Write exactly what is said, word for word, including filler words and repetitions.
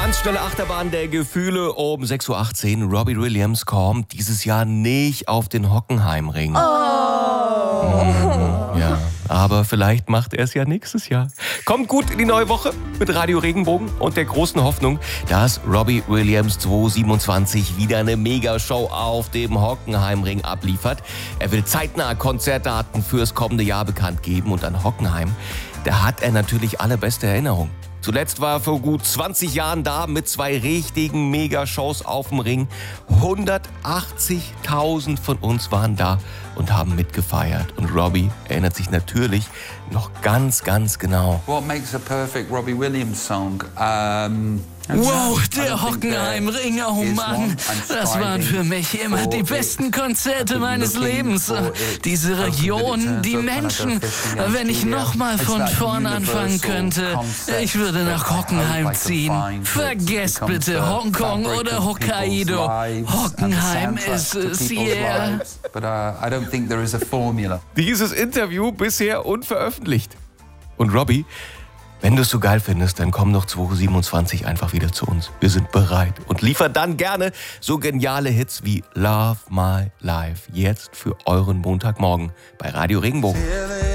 Ganz schnelle Achterbahn der Gefühle um sechs Uhr achtzehn. Robbie Williams kommt dieses Jahr nicht auf den Hockenheimring. Oh. Mm, ja, aber vielleicht macht er es ja nächstes Jahr. Kommt gut in die neue Woche mit Radio Regenbogen und der großen Hoffnung, dass Robbie Williams zweitausendsiebenundzwanzig wieder eine Megashow auf dem Hockenheimring abliefert. Er will zeitnah Konzertdaten fürs kommende Jahr bekannt geben und an Hockenheim, da hat er natürlich allerbeste Erinnerungen. Zuletzt war er vor gut zwanzig Jahren da mit zwei richtigen Megashows auf dem Ring. hundertachtzigtausend von uns waren da und haben mitgefeiert. Und Robbie erinnert sich natürlich noch ganz, ganz genau. What makes a perfect Robbie Williams song? Um Wow, der Hockenheimring, oh Mann, das waren für mich immer die besten Konzerte meines Lebens. Diese Region, die Menschen, wenn ich nochmal von vorn anfangen könnte, ich würde nach Hockenheim ziehen. Vergesst bitte Hongkong oder Hokkaido. Hockenheim ist es, yeah. Dieses Interview bisher unveröffentlicht. Und Robbie, wenn du es so geil findest, dann komm doch zweitausendsiebenundzwanzig einfach wieder zu uns. Wir sind bereit und liefern dann gerne so geniale Hits wie Love My Life jetzt für euren Montagmorgen bei Radio Regenbogen.